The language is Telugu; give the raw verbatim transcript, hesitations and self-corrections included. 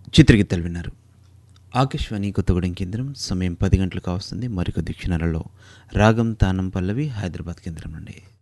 చిత్రగీతాలు విన్నారు. ఆకాశవాణి కొత్తగూడెం కేంద్రం. సమయం పది గంటలకు వస్తుంది. మరికొద్ది క్షణాలలో రాగం తానం పల్లవి హైదరాబాద్ కేంద్రం నుండి.